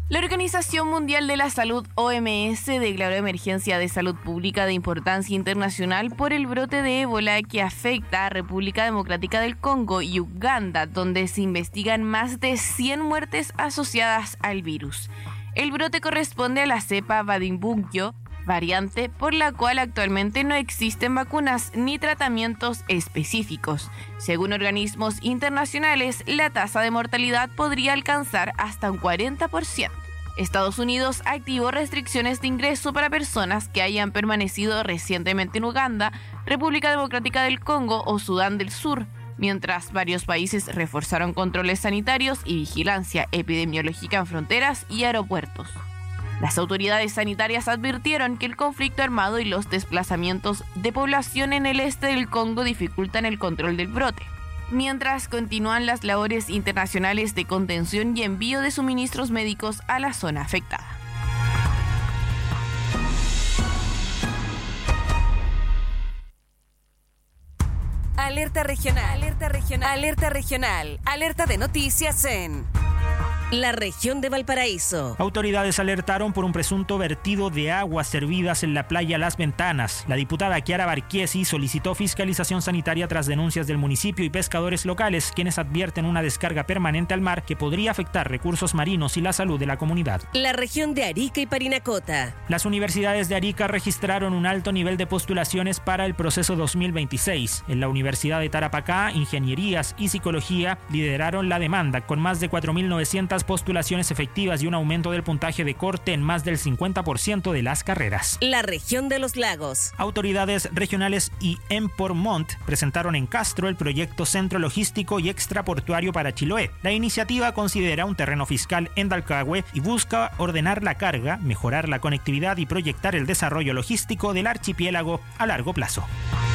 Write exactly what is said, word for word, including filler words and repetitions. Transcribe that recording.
La Organización Mundial de la Salud, O M S, declaró emergencia de salud pública de importancia internacional por el brote de ébola que afecta a República Democrática del Congo y Uganda, donde se investigan más de cien muertes asociadas al virus. El brote corresponde a la cepa Bundibugyo, variante por la cual actualmente no existen vacunas ni tratamientos específicos. Según organismos internacionales, la tasa de mortalidad podría alcanzar hasta un cuarenta por ciento. Estados Unidos activó restricciones de ingreso para personas que hayan permanecido recientemente en Uganda, República Democrática del Congo o Sudán del Sur, mientras varios países reforzaron controles sanitarios y vigilancia epidemiológica en fronteras y aeropuertos. Las autoridades sanitarias advirtieron que el conflicto armado y los desplazamientos de población en el este del Congo dificultan el control del brote, mientras continúan las labores internacionales de contención y envío de suministros médicos a la zona afectada. Alerta regional, alerta regional, alerta regional, alerta de noticias en la región de Valparaíso. Autoridades alertaron por un presunto vertido de aguas servidas en la playa Las Ventanas. La diputada Kiara Barquiesi solicitó fiscalización sanitaria tras denuncias del municipio y pescadores locales, quienes advierten una descarga permanente al mar que podría afectar recursos marinos y la salud de la comunidad. La región de Arica y Parinacota. Las universidades de Arica registraron un alto nivel de postulaciones para el proceso dos mil veintiséis. En la Universidad de Tarapacá, Ingenierías y Psicología lideraron la demanda con más de cuatro mil novecientas postulaciones efectivas y un aumento del puntaje de corte en más del cincuenta por ciento de las carreras. La región de los lagos. Autoridades regionales y Empormont presentaron en Castro el proyecto Centro Logístico y Extraportuario para Chiloé. La iniciativa considera un terreno fiscal en Dalcahue y busca ordenar la carga, mejorar la conectividad y proyectar el desarrollo logístico del archipiélago a largo plazo.